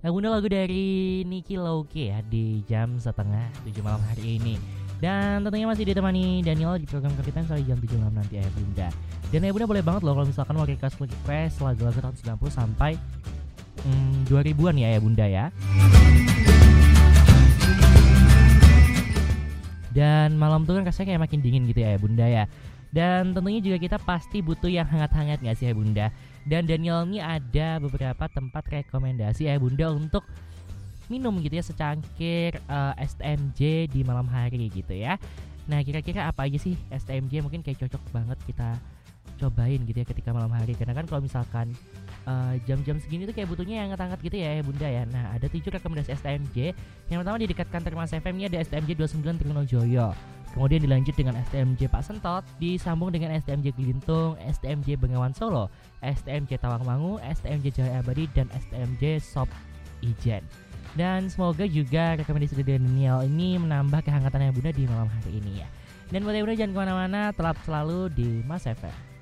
Bunda lagu dari Niki Lauke ya di jam setengah 7 malam hari ini. Dan tentunya masih ditemani Daniel di program Kapitan sampai jam 7 malam nanti ya Bunda. Dan ya Bunda boleh banget loh kalau misalkan mau request lagu-lagu tahun 90 sampai 2000-an ya Bunda ya. Dan malam tuh kan rasanya kayak makin dingin gitu ya Bunda ya. Dan tentunya juga kita pasti butuh yang hangat-hangat gak sih ya Bunda. Dan Daniel ini ada beberapa tempat rekomendasi ya Bunda untuk minum gitu ya, secangkir STMJ di malam hari gitu ya. Nah kira-kira apa aja sih STMJ, mungkin kayak cocok banget kita cobain gitu ya ketika malam hari. Karena kan kalau misalkan jam-jam segini tuh kayak butuhnya yang hangat-hangat gitu ya Bunda ya. Nah ada 7 rekomendasi STMJ. Yang pertama di dekat kantor Mas FM ini ada STMJ 29 Trunojoyo. Kemudian dilanjut dengan STMJ Pak Sentot, disambung dengan STMJ Gelintung, STMJ Bengawan Solo, STMJ Tawangmangu, STMJ Jaya Abadi, dan STMJ Sop Ijen. Dan semoga juga rekomendasi dari Daniel ini menambah kehangatannya Bunda di malam hari ini ya. Dan buat Bunda jangan kemana-mana, tetap selalu di Mas FM.